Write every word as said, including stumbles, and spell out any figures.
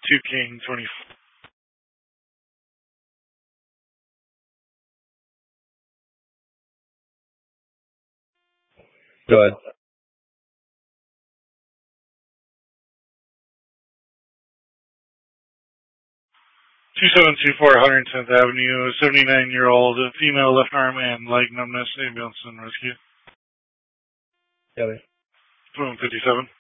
two King twenty. Go ahead. two seven two four one hundred tenth Avenue, seventy-nine-year-old female left arm and leg numbness, ambulance and rescue. Got it. Boom, fifty-seven.